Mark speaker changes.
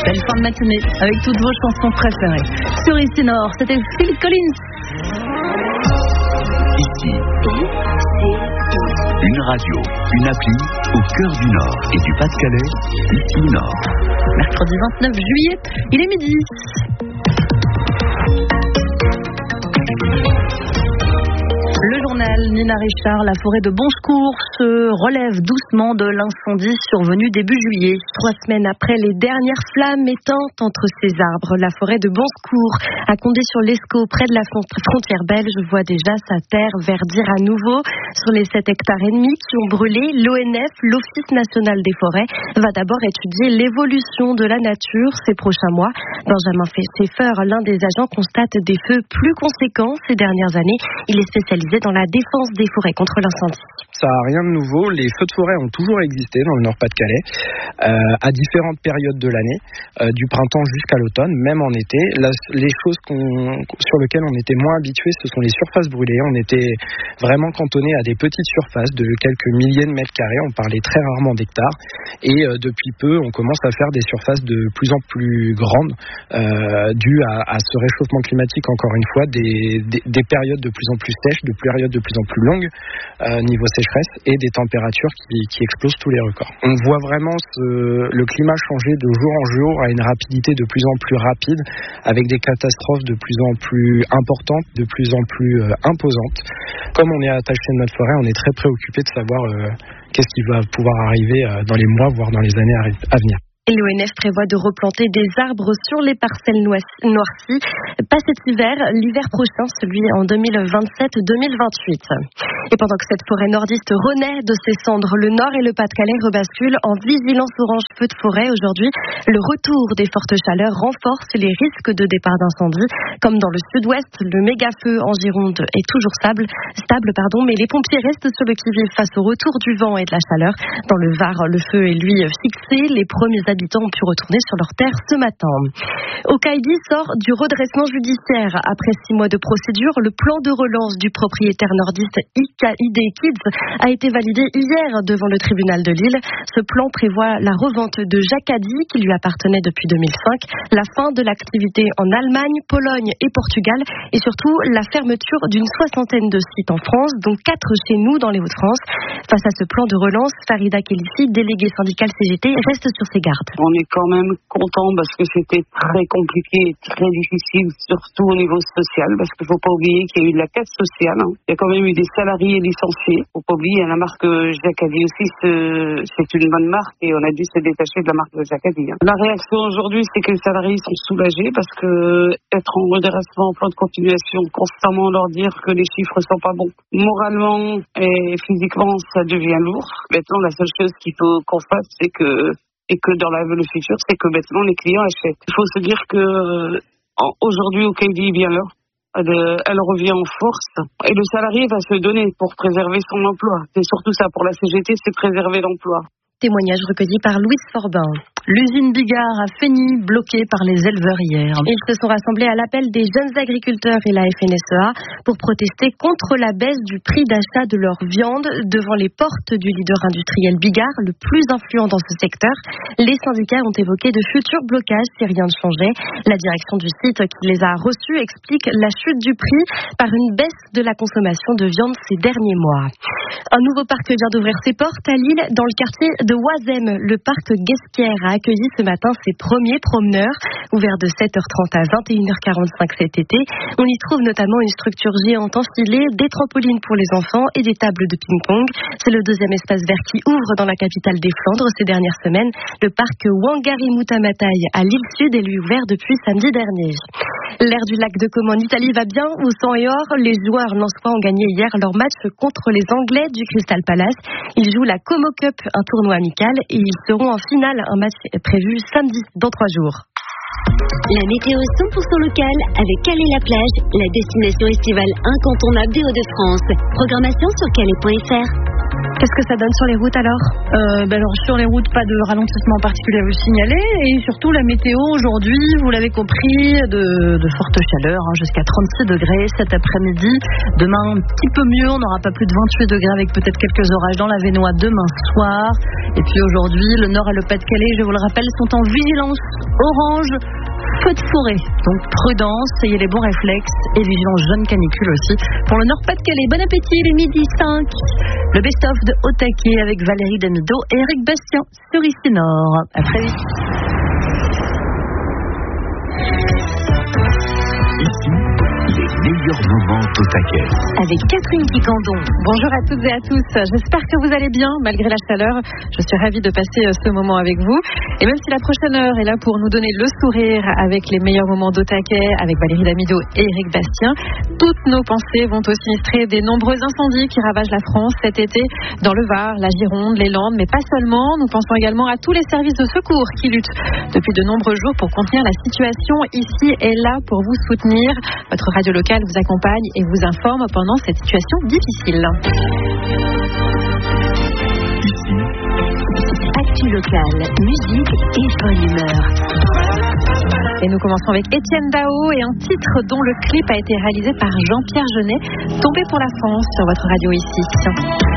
Speaker 1: Belle fin de matinée avec toutes vos chansons préférées. Sur Ici Nord, c'était Phil Collins.
Speaker 2: Ici, une radio, une appli au cœur du Nord et du Pas-de-Calais. Ici Nord.
Speaker 1: Mercredi 29 juillet, il est midi. Le journal, Nina Richard, la forêt de Bonsecours se relève doucement de l'incendie survenu début juillet. 3 semaines après les dernières flammes éteintes entre ces arbres, la forêt de Bonsecours, à Condé-sur-l'Escaut, près de la frontière belge, voit déjà sa terre verdir à nouveau. Sur les 7 hectares et demi qui ont brûlé, l'ONF, l'Office national des forêts, va d'abord étudier l'évolution de la nature ces prochains mois. Benjamin Schaeffer, l'un des agents, constate des feux plus conséquents ces dernières années. Il est spécialisé dans la défense des forêts contre l'incendie.
Speaker 3: Ça n'a rien de nouveau, les feux de forêt ont toujours existé dans le Nord-Pas-de-Calais, à différentes périodes de l'année, du printemps jusqu'à l'automne, même en été. Les choses sur lesquelles on était moins habitués, ce sont les surfaces brûlées. On était vraiment cantonné à des petites surfaces de quelques milliers de mètres carrés, on parlait très rarement d'hectares, et depuis peu, on commence à faire des surfaces de plus en plus grandes, dues à ce réchauffement climatique, encore une fois, des périodes de plus en plus sèches, de périodes de plus en plus longues, niveau sécheresse, et des températures qui explosent tous les records. On voit vraiment le climat changer de jour en jour à une rapidité de plus en plus rapide, avec des catastrophes de plus en plus importantes, de plus en plus imposantes. Comme on est attaché de notre forêt, on est très préoccupé de savoir qu'est-ce qui va pouvoir arriver dans les mois, voire dans les années à venir.
Speaker 1: Et l'ONF prévoit de replanter des arbres sur les parcelles noircies, pas cet hiver, l'hiver prochain, celui en 2027-2028. Et pendant que cette forêt nordiste renaît de ses cendres, le Nord et le Pas-de-Calais rebasculent en vigilance orange feu de forêt. Aujourd'hui, le retour des fortes chaleurs renforce les risques de départ d'incendie. Comme dans le sud-ouest, le méga-feu en Gironde est toujours stable, mais les pompiers restent sur le qui-vive face au retour du vent et de la chaleur. Dans le Var, le feu est lui fixé. Les premiers habitants ont pu retourner sur leur terre ce matin. Okaïdi sort du redressement judiciaire. Après 6 mois de procédure, le plan de relance du propriétaire nordiste ID Kids a été validé hier devant le tribunal de Lille. Ce plan prévoit la revente de Jacadi, qui lui appartenait depuis 2005, la fin de l'activité en Allemagne, Pologne et Portugal, et surtout la fermeture d'une 60aine de sites en France, dont 4 chez nous dans les Hauts-de-France. Face à ce plan de relance, Farida Khélissi, déléguée syndicale CGT, reste sur ses gardes.
Speaker 4: On est quand même content parce que c'était très compliqué et très difficile, surtout au niveau social, parce qu'il ne faut pas oublier qu'il y a eu de la casse sociale. Il y a quand même eu des salariés licenciés. Il ne faut pas oublier, la marque Jacadi aussi, c'est une bonne marque et on a dû se détacher de la marque Jacadi. La réaction aujourd'hui, c'est que les salariés sont soulagés parce que être en redressement, en plan de continuation, constamment leur dire que les chiffres sont pas bons, moralement et physiquement, ça devient lourd. Maintenant, la seule chose qu'il faut qu'on fasse, c'est que le futur, c'est que maintenant les clients achètent. Il faut se dire que aujourd'hui, Okaïdi est bien là. Elle revient en force et le salarié va se donner pour préserver son emploi. C'est surtout ça pour la CGT, c'est préserver l'emploi.
Speaker 1: Témoignage recueilli par Louise Forbin. L'usine Bigard à Fény, bloquée par les éleveurs hier. Ils se sont rassemblés à l'appel des jeunes agriculteurs et la FNSEA pour protester contre la baisse du prix d'achat de leur viande devant les portes du leader industriel Bigard, le plus influent dans ce secteur. Les syndicats ont évoqué de futurs blocages si rien ne changeait. La direction du site qui les a reçus explique la chute du prix par une baisse de la consommation de viande ces derniers mois. Un nouveau parc vient d'ouvrir ses portes à Lille, dans le quartier de Oisem. Le parc Guesquière a accueilli ce matin ses premiers promeneurs, ouvert de 7h30 à 21h45 cet été. On y trouve notamment une structure géante enfilée, des trampolines pour les enfants et des tables de ping-pong. C'est le 2e espace vert qui ouvre dans la capitale des Flandres ces dernières semaines. Le parc Wangari Maathai à Lille Sud est lui ouvert depuis samedi dernier. L'air du lac de Como en Italie va bien au sang et or. Les joueurs lensois ont gagné hier leur match contre les Anglais du Crystal Palace. Ils jouent la Como Cup, un tournoi amical, et ils seront en finale, un match prévu samedi dans 3 jours.
Speaker 5: La météo 100% locale avec Calais-la-Plage, la destination estivale incontournable des Hauts-de-France. Programmation sur calais.fr.
Speaker 1: Qu'est-ce que ça donne sur les routes alors?
Speaker 6: Alors sur les routes, pas de ralentissement particulier à vous signaler, et surtout la météo aujourd'hui, vous l'avez compris, de forte chaleur, jusqu'à 36 degrés cet après-midi. Demain un petit peu mieux, on n'aura pas plus de 28 degrés avec peut-être quelques orages dans l'Avesnois demain soir. Et puis aujourd'hui, le Nord et le Pas-de-Calais, je vous le rappelle, sont en vigilance orange, feu de forêt. Donc prudence, ayez les bons réflexes et vigilance jeune canicule aussi. Pour le Nord-Pas-de-Calais, bon appétit, il est midi 5. Le best-of de Au Taquet avec Valérie Damido et Eric Bastien sur Ici Nord. À très vite.
Speaker 2: Ici, les meilleurs moments Au Taquet.
Speaker 5: Avec Catherine Picandon.
Speaker 6: Bonjour à toutes et à tous, j'espère que vous allez bien malgré la chaleur. Je suis ravie de passer ce moment avec vous. Et même si la prochaine heure est là pour nous donner le sourire avec les meilleurs moments d'Au Taquet, avec Valérie Damido et Eric Bastien, toutes nos pensées vont au sinistré des nombreux incendies qui ravagent la France cet été dans le Var, la Gironde, les Landes, mais pas seulement. Nous pensons également à tous les services de secours qui luttent depuis de nombreux jours pour contenir la situation ici et là pour vous soutenir. Votre radio locale vous accompagne et vous informe pendant cette situation difficile.
Speaker 2: Ici,
Speaker 5: Actu locale, musique et bonne humeur.
Speaker 6: Et nous commençons avec Étienne Dao et un titre dont le clip a été réalisé par Jean-Pierre Jeunet, Tombé pour la France sur votre radio ici.